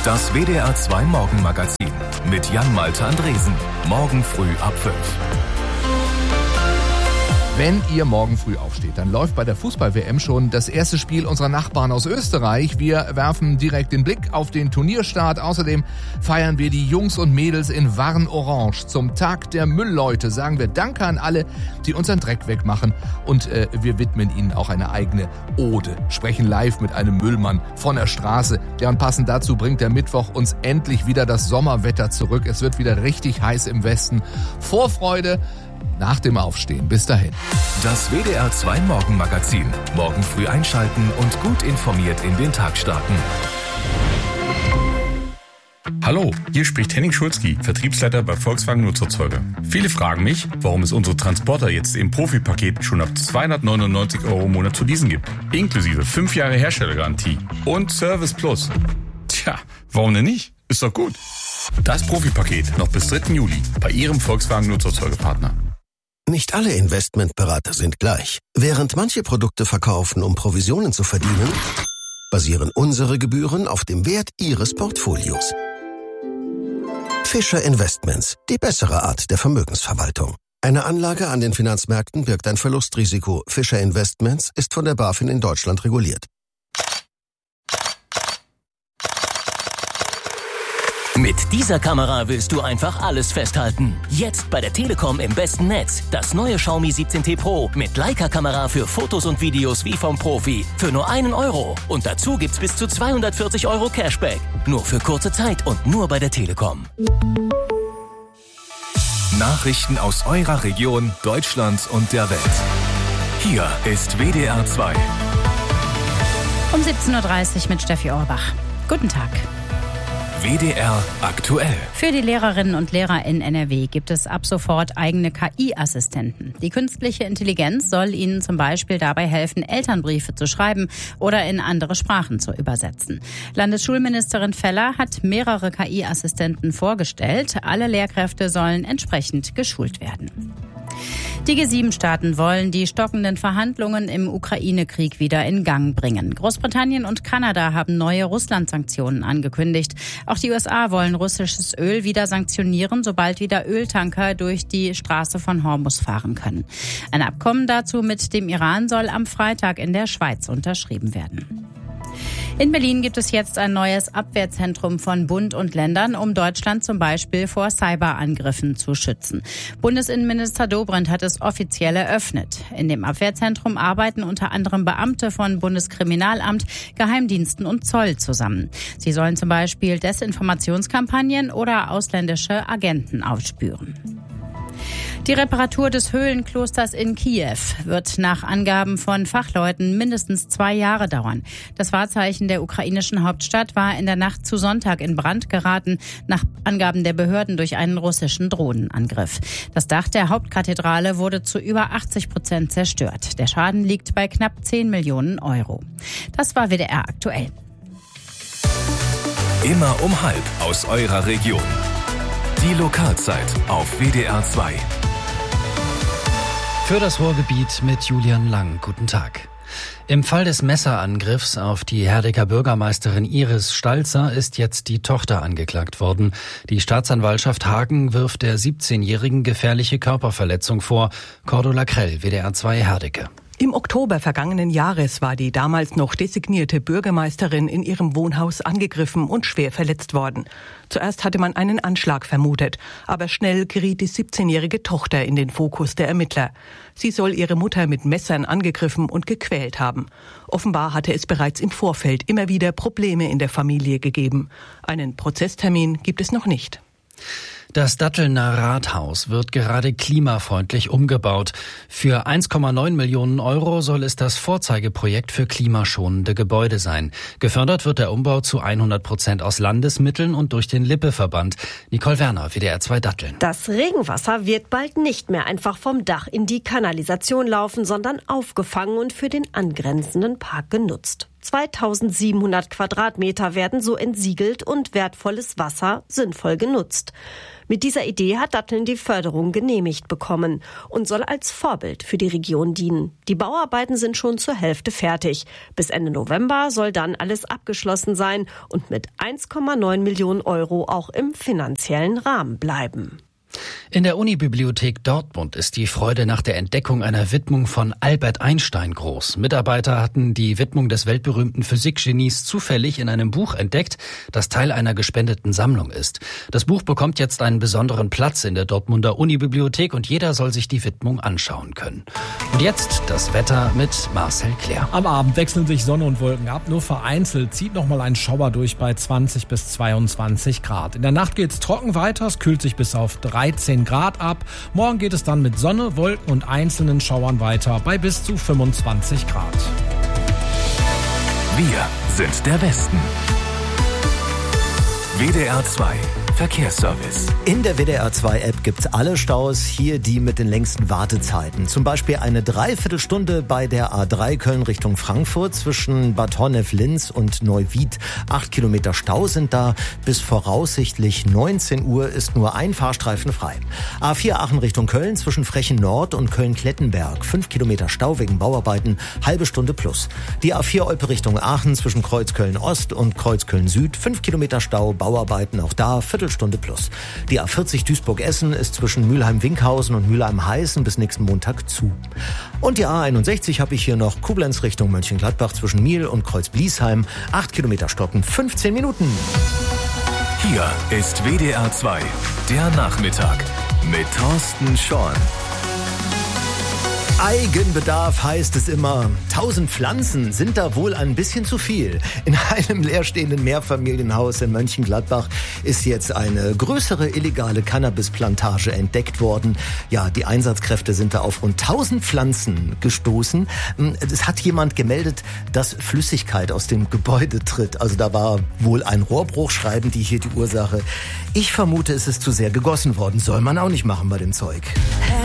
Das WDR 2 Morgenmagazin mit Jan-Malte Andresen. Morgen früh ab 5. Wenn ihr morgen früh aufsteht, dann läuft bei der Fußball-WM schon das erste Spiel unserer Nachbarn aus Österreich. Wir werfen direkt den Blick auf den Turnierstart. Außerdem feiern wir die Jungs und Mädels in Warn-Orange. Zum Tag der Müllleute sagen wir Danke an alle, die unseren Dreck wegmachen. Und wir widmen ihnen auch eine eigene Ode. Sprechen live mit einem Müllmann von der Straße. Ja, und passend dazu bringt der Mittwoch uns endlich wieder das Sommerwetter zurück. Es wird wieder richtig heiß im Westen. Vorfreude nach dem Aufstehen. Bis dahin. Das WDR 2 Morgenmagazin. Morgen früh einschalten und gut informiert in den Tag starten. Hallo, hier spricht Henning Schulzki, Vertriebsleiter bei Volkswagen Nutzerzeuger. Viele fragen mich, warum es unsere Transporter jetzt im Profipaket schon ab 299 € im Monat zu leasen gibt. Inklusive 5 Jahre Herstellergarantie und Service Plus. Tja, warum denn nicht? Ist doch gut. Das Profipaket noch bis 3. Juli bei Ihrem Volkswagen Nutzerzeugerpartner. Nicht alle Investmentberater sind gleich. Während manche Produkte verkaufen, um Provisionen zu verdienen, basieren unsere Gebühren auf dem Wert Ihres Portfolios. Fischer Investments, die bessere Art der Vermögensverwaltung. Eine Anlage an den Finanzmärkten birgt ein Verlustrisiko. Fischer Investments ist von der BaFin in Deutschland reguliert. Mit dieser Kamera willst du einfach alles festhalten. Jetzt bei der Telekom im besten Netz. Das neue Xiaomi 17T Pro mit Leica-Kamera für Fotos und Videos wie vom Profi. Für nur 1 €. Und dazu gibt's bis zu 240 € Cashback. Nur für kurze Zeit und nur bei der Telekom. Nachrichten aus eurer Region, Deutschland und der Welt. Hier ist WDR 2. Um 17:30 Uhr mit Steffi Orbach. Guten Tag. WDR aktuell. Für die Lehrerinnen und Lehrer in NRW gibt es ab sofort eigene KI-Assistenten. Die künstliche Intelligenz soll ihnen zum Beispiel dabei helfen, Elternbriefe zu schreiben oder in andere Sprachen zu übersetzen. Landesschulministerin Feller hat mehrere KI-Assistenten vorgestellt. Alle Lehrkräfte sollen entsprechend geschult werden. Die G7-Staaten wollen die stockenden Verhandlungen im Ukraine-Krieg wieder in Gang bringen. Großbritannien und Kanada haben neue Russland-Sanktionen angekündigt. Auch die USA wollen russisches Öl wieder sanktionieren, sobald wieder Öltanker durch die Straße von Hormuz fahren können. Ein Abkommen dazu mit dem Iran soll am Freitag in der Schweiz unterschrieben werden. In Berlin gibt es jetzt ein neues Abwehrzentrum von Bund und Ländern, um Deutschland zum Beispiel vor Cyberangriffen zu schützen. Bundesinnenminister Dobrindt hat es offiziell eröffnet. In dem Abwehrzentrum arbeiten unter anderem Beamte von Bundeskriminalamt, Geheimdiensten und Zoll zusammen. Sie sollen zum Beispiel Desinformationskampagnen oder ausländische Agenten aufspüren. Die Reparatur des Höhlenklosters in Kiew wird nach Angaben von Fachleuten mindestens 2 Jahre dauern. Das Wahrzeichen der ukrainischen Hauptstadt war in der Nacht zu Sonntag in Brand geraten, nach Angaben der Behörden durch einen russischen Drohnenangriff. Das Dach der Hauptkathedrale wurde zu über 80% zerstört. Der Schaden liegt bei knapp 10 Millionen €. Das war WDR aktuell. Immer um 12:30 aus eurer Region. Die Lokalzeit auf WDR 2. Für das Ruhrgebiet mit Julian Lang. Guten Tag. Im Fall des Messerangriffs auf die Herdecker Bürgermeisterin Iris Stalzer ist jetzt die Tochter angeklagt worden. Die Staatsanwaltschaft Hagen wirft der 17-Jährigen gefährliche Körperverletzung vor. Cordula Krell, WDR 2 Herdecke. Im Oktober vergangenen Jahres war die damals noch designierte Bürgermeisterin in ihrem Wohnhaus angegriffen und schwer verletzt worden. Zuerst hatte man einen Anschlag vermutet, aber schnell geriet die 17-jährige Tochter in den Fokus der Ermittler. Sie soll ihre Mutter mit Messern angegriffen und gequält haben. Offenbar hatte es bereits im Vorfeld immer wieder Probleme in der Familie gegeben. Einen Prozesstermin gibt es noch nicht. Das Dattelner Rathaus wird gerade klimafreundlich umgebaut. Für 1,9 Millionen € soll es das Vorzeigeprojekt für klimaschonende Gebäude sein. Gefördert wird der Umbau zu 100% aus Landesmitteln und durch den Lippe-Verband. Nicole Werner, WDR 2 Datteln. Das Regenwasser wird bald nicht mehr einfach vom Dach in die Kanalisation laufen, sondern aufgefangen und für den angrenzenden Park genutzt. 2700 Quadratmeter werden so entsiegelt und wertvolles Wasser sinnvoll genutzt. Mit dieser Idee hat Datteln die Förderung genehmigt bekommen und soll als Vorbild für die Region dienen. Die Bauarbeiten sind schon zur Hälfte fertig. Bis Ende November soll dann alles abgeschlossen sein und mit 1,9 Millionen Euro auch im finanziellen Rahmen bleiben. In der Unibibliothek Dortmund ist die Freude nach der Entdeckung einer Widmung von Albert Einstein groß. Mitarbeiter hatten die Widmung des weltberühmten Physikgenies zufällig in einem Buch entdeckt, das Teil einer gespendeten Sammlung ist. Das Buch bekommt jetzt einen besonderen Platz in der Dortmunder Unibibliothek und jeder soll sich die Widmung anschauen können. Und jetzt das Wetter mit Marcel Clair. Am Abend wechseln sich Sonne und Wolken ab. Nur vereinzelt zieht nochmal ein Schauer durch bei 20 bis 22 Grad. In der Nacht geht's trocken weiter. Es kühlt sich bis auf 13 Grad ab. Morgen geht es dann mit Sonne, Wolken und einzelnen Schauern weiter bei bis zu 25 Grad. Wir sind der Westen. WDR 2 Verkehrsservice. In der WDR 2 App gibt's alle Staus, hier die mit den längsten Wartezeiten. Zum Beispiel eine Dreiviertelstunde bei der A3 Köln Richtung Frankfurt zwischen Bad Honnef-Linz und Neuwied. 8 Kilometer Stau sind da. Bis voraussichtlich 19 Uhr ist nur ein Fahrstreifen frei. A4 Aachen Richtung Köln zwischen Frechen Nord und Köln-Klettenberg. 5 Kilometer Stau wegen Bauarbeiten, halbe Stunde plus. Die A4 Olpe Richtung Aachen zwischen Kreuzköln Ost und Kreuzköln Süd. 5 Kilometer Stau, Bauarbeiten auch da, Viertelstunde plus. Die A40 Duisburg-Essen ist zwischen Mülheim-Winkhausen und Mülheim-Heißen bis nächsten Montag zu. Und die A61 habe ich hier noch Koblenz Richtung Mönchengladbach zwischen Miel und Kreuz-Bliesheim. 8 Kilometer stoppen, 15 Minuten. Hier ist WDR 2, der Nachmittag mit Thorsten Schorn. Eigenbedarf heißt es immer. 1000 Pflanzen sind da wohl ein bisschen zu viel. In einem leerstehenden Mehrfamilienhaus in Mönchengladbach ist jetzt eine größere illegale Cannabisplantage entdeckt worden. Ja, die Einsatzkräfte sind da auf rund 1000 Pflanzen gestoßen. Es hat jemand gemeldet, dass Flüssigkeit aus dem Gebäude tritt. Also da war wohl ein Rohrbruch, schreiben die hier die Ursache. Ich vermute, es ist zu sehr gegossen worden. Soll man auch nicht machen bei dem Zeug.